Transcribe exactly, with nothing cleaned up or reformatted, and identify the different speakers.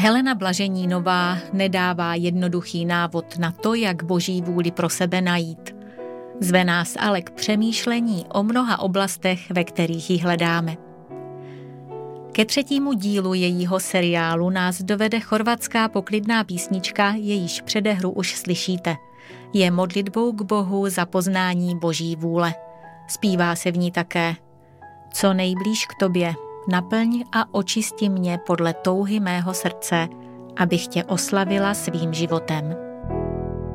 Speaker 1: Helena Blaženínová nedává jednoduchý návod na to, jak Boží vůli pro sebe najít. Zve nás ale k přemýšlení o mnoha oblastech, ve kterých ji hledáme. Ke třetímu dílu jejího seriálu nás dovede chorvatská poklidná písnička, jejíž předehru už slyšíte. Je modlitbou k Bohu za poznání Boží vůle. Zpívá se v ní také: Co nejblíž k tobě, naplň a očisti mě podle touhy mého srdce, abych tě oslavila svým životem.